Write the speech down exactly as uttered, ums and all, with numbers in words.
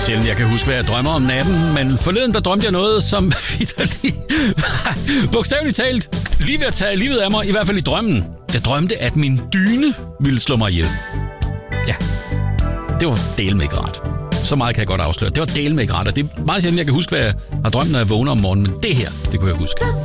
meget sjældent, jeg kan huske, hvad jeg drømmer om natten, men forleden der drømte jeg noget, som vitterligt var bogstaveligt talt lige ved at tage livet af mig, i hvert fald i drømmen. Jeg drømte, at min dyne ville slå mig ihjel. Ja, det var dælme ikke rart. Så meget kan jeg godt afsløre. Det var dælme ikke rart, og det er meget sjældent, jeg kan huske, hvad jeg har drømt, når jeg vågner om morgenen, men det her, det kunne jeg huske.